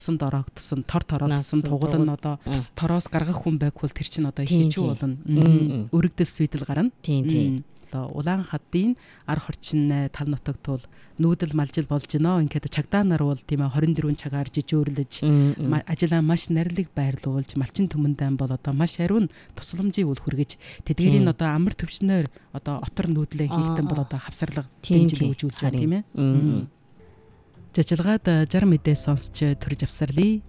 дорогдсон, тор тороодсон тугал нь одоо тороос гаргах хүн байвал тэр чинь одоо хийчүү болно. Өргөдөл сүйдэл гарна. Одоо улаан хадын ар хорчин тал нутагт бол нүүдэл малжил болж гинөө. Ингээд чагдаа нар бол тийм ээ 24 цагаар жижөөрлөж ажиллаа маш нарилэг байрлуулж малчин түмэндэн бол одоо маш ариун тусламжийг үл хүргэж тэдгэрийн одоо амар төвчнөр одоо отор нүүдлээ хийхтэн бол одоо хавсарлага дэмжил өгүүлж байна тийм ээ. Жажилгаад жар мэдээ сонсч төрж авсарлаа.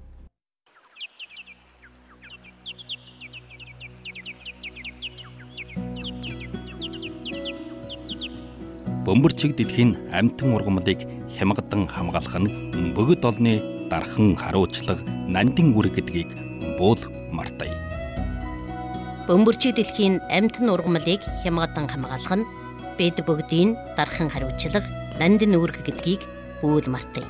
Бөмбөрчиг дэлхийн амьтан ургамлыг хямгадан хамгаалах нь бөгөд олны дархан харуулчлага нандин үрэг гэдгийг буул мартая. Бөмбөрчиг дэлхийн амьтан ургамлыг хямгадан хамгаалах нь бид бүгдийн дархан харуулчлага нандин үрэг гэдгийг буул мартая.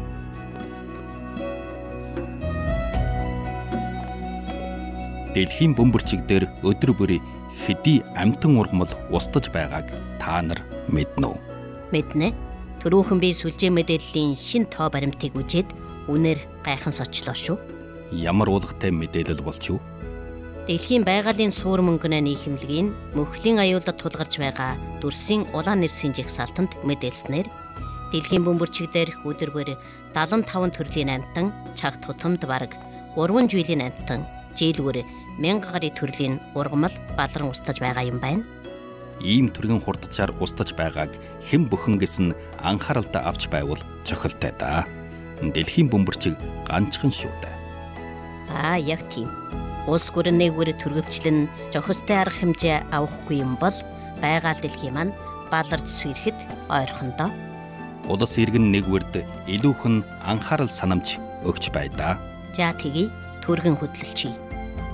Дэлхийн бөмбөрчиг дээр өдөр бүр хэдий амьтан ургамал устж байгааг та нар мэднэ үү? Мэднэ. Төрөөхөн би сүлжээ мэдээллийн шин тоо баримтыг үзээд үнээр гайхан сочлоо шүү. Ямар уулгатай мэдээлэл болч юу? Дэлхийн байгалийн суур мөнгөний нийхэмлэгийн мөхлийн аюулд тулгарч байгаа дүрсийн улаан нэрсийн жигсаалтанд мэдээлснээр дэлхийн бөмбөрчигдэр өдөр бүр 75 төрлийн амьтан, чагт тутамд бараг 3 жилийн амьтан, жилгүр 1000 гаруй төрлийн ургамал балран устж байгаа юм байна. Ийм төргийн хурдчаар устж байгааг хэн бүхэн гэсэн анхааралтай авч байвал цохилтой да. Дэлхийн бөмбөрчиг ганцхан шүү дээ. Яг тийм. Улс гүрэн нэгвэр төргөвчлэн зохистой арга хэмжээ авахгүй юм бол байгаль дэлхийн маань баларж сүйрэхэд ойрхондоо. Улс иргэн нэгвэрд илүүхэн анхаарал санамж өгч байдаа. За тэгье, түргэн хөдлөлчий.